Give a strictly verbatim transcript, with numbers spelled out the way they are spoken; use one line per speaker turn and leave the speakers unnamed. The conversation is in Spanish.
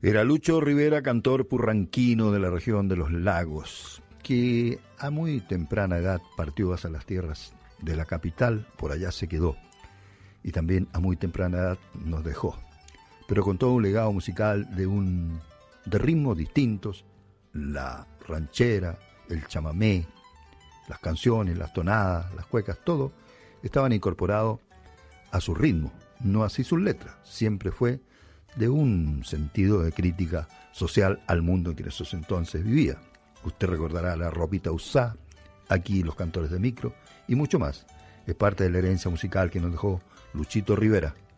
Era Lucho Rivera, cantor purranquino de la región de los lagos, que a muy temprana edad partió hacia las tierras de la capital, por allá se quedó, y también a muy temprana edad nos dejó, pero con todo un legado musical de, un, de ritmos distintos, la ranchera, el chamamé, las canciones, las tonadas, las cuecas, todo estaban incorporados a su ritmo, no así sus letras, siempre fue de un sentido de crítica social al mundo en que en esos entonces vivía. Usted recordará la ropita usá, aquí los cantores de micro y mucho más. Es parte de la herencia musical que nos dejó Luchito Rivera.